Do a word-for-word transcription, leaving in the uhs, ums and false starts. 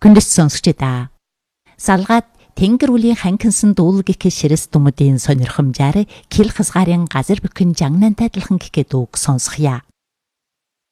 Хүндэс сонсогчдаа. Салгаад тэнгэр үлийн ханкинсан дуулал гэх ширэс дүмүүдийн сонирхомжаар кил хасгарын газар бүхэн жагнантай адилхан гэхэд үг сонсхийа.